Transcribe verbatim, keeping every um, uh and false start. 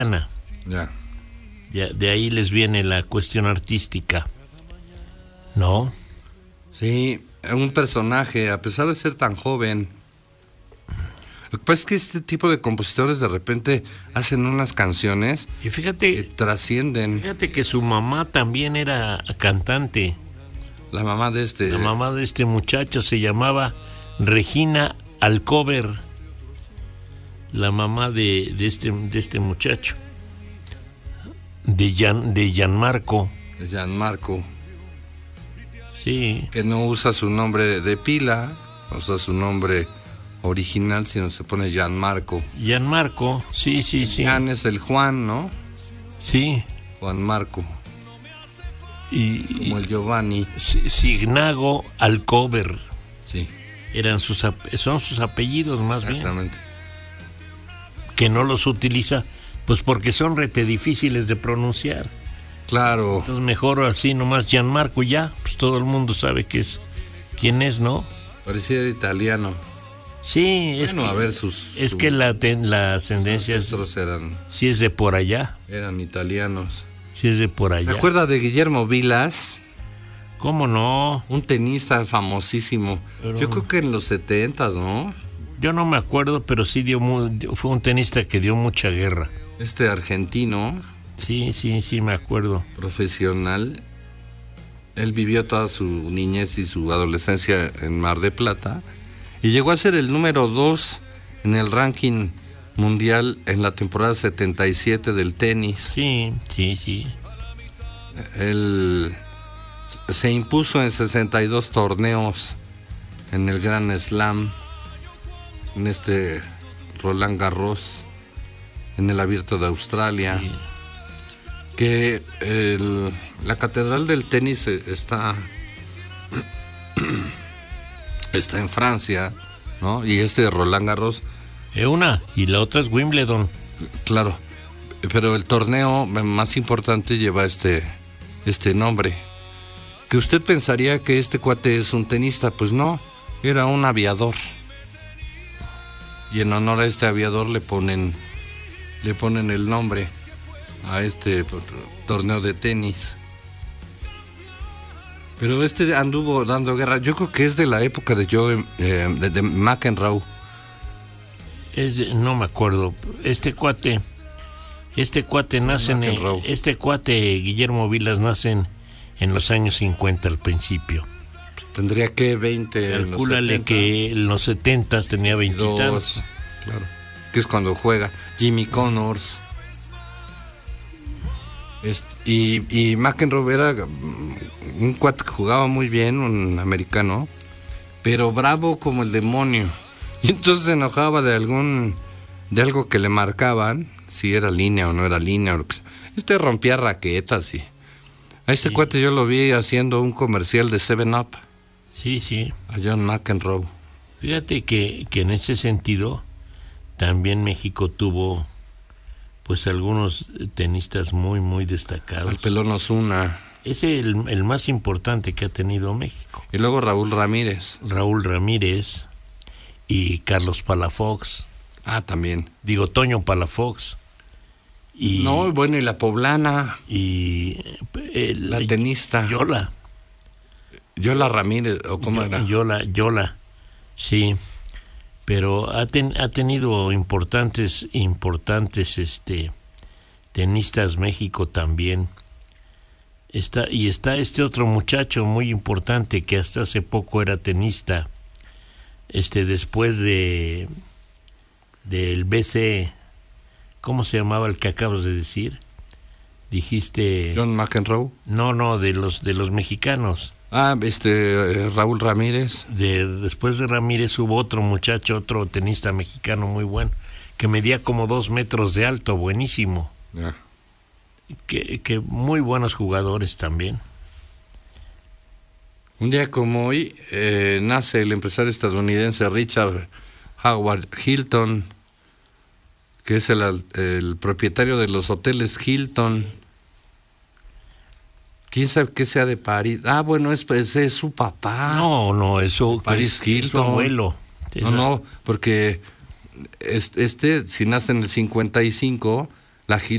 Ya. Ya, de ahí les viene la cuestión artística, ¿no? Sí, un personaje, a pesar de ser tan joven. Lo que pasa es que este tipo de compositores de repente hacen unas canciones Y fíjate, que trascienden. fíjate que su mamá también era cantante. La mamá de este... La mamá de este muchacho se llamaba Regina Alcover. La mamá de, de, este, de este muchacho. De Gian, de Gianmarco. Gianmarco, Sí. que no usa su nombre de pila, usa su nombre original, sino se pone Gianmarco. Gianmarco, sí, sí, sí. Gian es el Juan, ¿no? Sí. Juan Marco, Y, como el Giovanni. y Signago Alcover. Sí, Eran sus, ap- son sus apellidos más bien. exactamente. Que no los utiliza, pues porque son rete difíciles de pronunciar. Claro, Entonces mejor así nomás Gianmarco y ya, pues todo el mundo sabe que es quién es, ¿no? parecía italiano. Sí, es Bueno, que, a ver, sus... es su- que la, ten- la ascendencia es, ancestros eran, sí es de por allá, eran italianos. sí es de por ¿Se allá. acuerda de Guillermo Vilas? ¿Cómo no? Un tenista famosísimo. Pero- Yo creo que en los setentas, ¿no? Yo no me acuerdo, pero sí dio mu- fue un tenista que dio mucha guerra. Este argentino, Sí, sí, sí me acuerdo. profesional. Él vivió toda su niñez y su adolescencia en Mar de Plata. Y llegó a ser el número dos en el ranking mundial en la temporada setenta y siete del tenis. Sí, sí, sí. Él se impuso en sesenta y dos torneos en el Grand Slam, en este Roland Garros, en el Abierto de Australia. Sí. Que el- la catedral del tenis eh, está está en Francia, ¿no? Y este Roland Garros, Eh, una, y la otra es Wimbledon. claro, pero el torneo más importante lleva este este nombre. Que usted pensaría que este cuate es un tenista, pues no, era un aviador. Y en honor a este aviador le ponen le ponen el nombre a este torneo de tenis. Pero este anduvo dando guerra. Yo creo que es de la época de Joe eh, de, de McEnroe. Es de- no me acuerdo. Este cuate, este cuate nace en, McEnroe. este cuate Guillermo Vilas nace en, en los años cincuenta al principio. Tendría que veinte en los Calcúlale setenta, que en los setentas tenía veintitantos. dos, claro, que es cuando juega Jimmy Connors. Es- y, y McEnroe era mm, un cuate que jugaba muy bien, un americano, pero bravo como el demonio. Y entonces se enojaba de algún de algo que le marcaban, si era línea o no era línea. O lo que sea. Este rompía raquetas y a este Sí. cuate yo lo vi haciendo un comercial de Seven Up, Sí, sí. a John McEnroe. Fíjate que, que en ese sentido también México tuvo pues algunos tenistas muy, muy Al destacados. pelón Osuna. Ese es el, el más importante que ha tenido México. Y luego Raúl Ramírez. Raúl Ramírez y Carlos Palafox, Ah, también. digo Toño Palafox y, No, bueno, y la poblana, y eh, la tenista. Yola, Yola Ramírez, o cómo Yo- era. Yola, Yola, sí, pero ha, ten- ha tenido importantes, importantes, este, tenistas México también. Está, y está este otro muchacho muy importante que hasta hace poco era tenista, este, después de del B C, ¿cómo se llamaba el que acabas de decir? Dijiste, John McEnroe. no, no, de los de los mexicanos. Ah, este, eh, Raúl Ramírez. De, después de Ramírez hubo otro muchacho, otro tenista mexicano muy bueno, que medía como dos metros de alto, buenísimo. Ya. Que, que muy buenos jugadores también. Un día como hoy eh, nace el empresario estadounidense Richard Howard Hilton, que es el, al- el propietario de los hoteles Hilton. ¿Quién sabe qué sea de París? Ah, bueno, es, pues, es su papá. No, no, eso Paris es, es su Hilton. abuelo. No, no, porque es- este, si nace en el cincuenta y cinco, la Hilton